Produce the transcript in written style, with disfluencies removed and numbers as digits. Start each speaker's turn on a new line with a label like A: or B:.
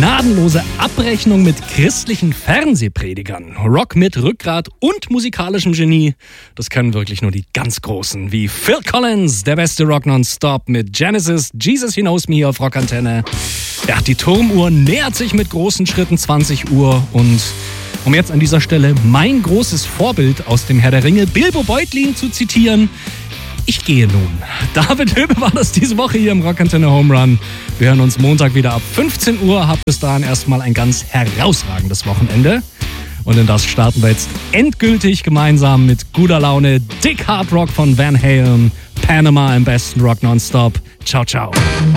A: gnadenlose Abrechnung mit christlichen Fernsehpredigern. Rock mit Rückgrat und musikalischem Genie. Das können wirklich nur die ganz Großen, wie Phil Collins, der beste Rock nonstop mit Genesis, Jesus He Knows Me auf Rockantenne. Ja, die Turmuhr nähert sich mit großen Schritten 20 Uhr und um jetzt an dieser Stelle mein großes Vorbild aus dem Herr der Ringe, Bilbo Beutlin, zu zitieren: Ich gehe nun. David Höbe war das diese Woche hier im Rockantenne Home Run. Wir hören uns Montag wieder ab 15 Uhr. Habt bis dahin erstmal ein ganz herausragendes Wochenende. Und in das starten wir jetzt endgültig gemeinsam mit guter Laune. Dick Hard Rock von Van Halen. Panama im besten Rock nonstop. Ciao, ciao.